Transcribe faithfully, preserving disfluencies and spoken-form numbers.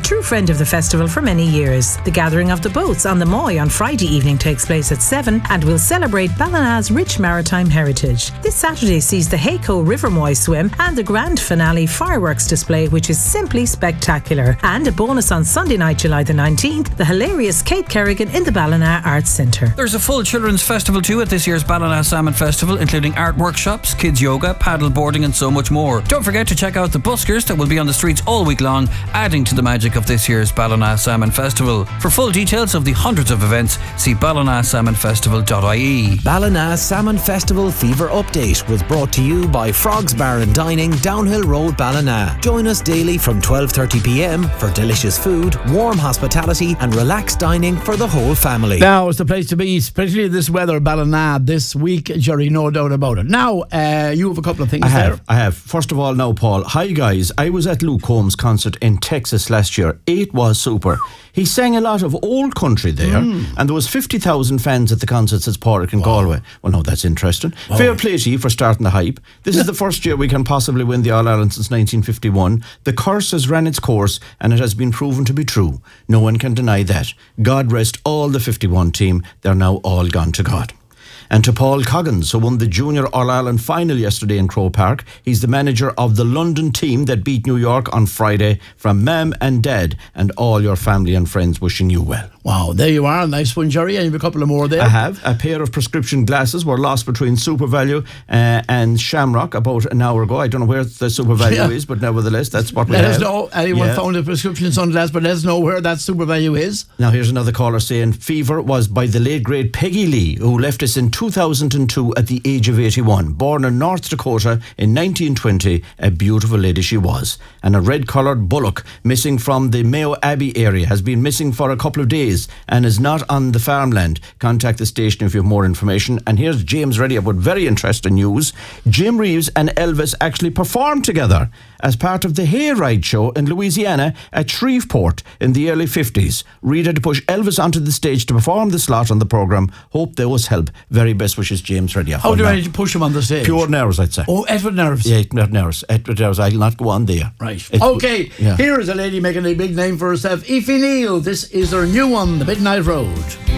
true friend of the festival for many years. The gathering of the boats on the Moy on Friday evening takes place at seven and will celebrate Ballina's rich maritime heritage. This Saturday sees the Hayco River Moy swim and the grand finale fireworks display, which is simply spectacular. And a bonus on Sunday night, July the nineteenth, the hilarious Kate Kerrigan in the Ballina Arts Centre. There's a full children's festival too at this year's Ballina Salmon Festival, including art workshops, kids yoga, paddle boarding and so much more. Don't forget to check out the buskers that will be on the streets all week long, adding to the magic of this year's Ballina Salmon Festival. For full details of the hundreds of events, see ballina salmon festival dot I E. Ballina Salmon Festival Fever Update was brought to you by Frogs Bar and Dining, Downhill Road, Ballina. Join us daily from twelve thirty p m for delicious food, warm hospitality and relaxed dining for the whole family. Now it's the place to be, especially this weather, Ballina, this week, Jerry, no doubt about it. Now, uh, you have a couple of things I there. have, I have. First of all now, Paul, hi guys. I was at Luke Combs' concert in Texas last year. It was super. He sang a lot of old country there, mm. and there was fifty thousand fans at the concert, says Pádraig in wow. Galway. Well, no, that's interesting. Wow. Fair play to you for starting the hype. This is the first year we can possibly win the All-Ireland since nineteen fifty-one. The curse has ran its course, and it has been proven to be true. No one can deny that. God rest all the fifty-one team. They're now all gone to God. And to Paul Coggins, who won the Junior All-Ireland final yesterday in Croke Park. He's the manager of the London team that beat New York on Friday. From Mum and Dad and all your family and friends, wishing you well. Wow, there you are. Nice one, Jerry. And you have a couple of more there. I have. A pair of prescription glasses were lost between SuperValu uh, and Shamrock about an hour ago. I don't know where the SuperValu yeah. is, but nevertheless, that's what we let have. Let us know. Anyone yeah. found a prescription sunglass, but let us know where that SuperValu is. Now, here's another caller saying, Fever was by the late great Peggy Lee, who left us in two thousand two at the age of eighty-one. Born in North Dakota in nineteen twenty, a beautiful lady she was. And a red-coloured bullock missing from the Mayo Abbey area has been missing for a couple of days and is not on the farmland. Contact the station if you have more information. And here's James Reddy with very interesting news. Jim Reeves and Elvis actually performed together as part of the Hayride show in Louisiana at Shreveport in the early fifties. Reed had to push Elvis onto the stage to perform the slot on the programme. Hope there was help. Very best wishes, James Reddy. How do I need to push him on the stage? Pure nerves, I'd say. Oh, Edward nerves. Yeah, Edward nerves. Edward nerves. I'll not go on there. Right. It, okay, yeah. Here is a lady making a big name for herself. Aoife Neal. This is her new one, The Midnight Road.